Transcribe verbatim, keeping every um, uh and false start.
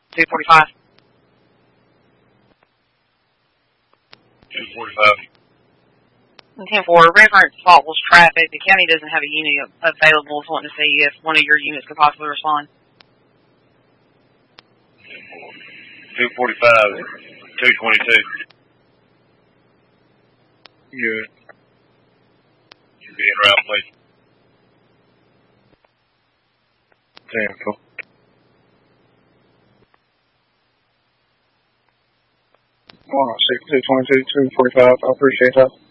two forty-five. two forty-five. ten four, reference faultless traffic. The county doesn't have a unit available. So wanting to see if one of your units could possibly respond. two forty-five, two twenty-two. Good. You're being route, please. ten four. one oh six, two twenty-two, two forty-five. I appreciate that.